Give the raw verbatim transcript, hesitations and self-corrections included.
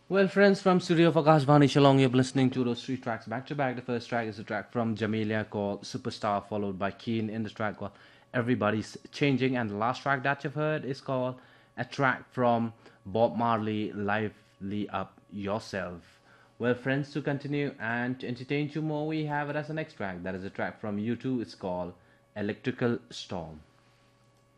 Well, friends from Studio of Akashvani Shillong, you're listening to those three tracks back to back. The first track is a track from Jamelia called Superstar, followed by Keen in the track called Everybody's Changing, and the last track that you've heard is called a track from Bob Marley, Lively Up Yourself. Well, friends, to continue and to entertain you more, we have it as the next track. That is a track from U two. It's called Electrical Storm.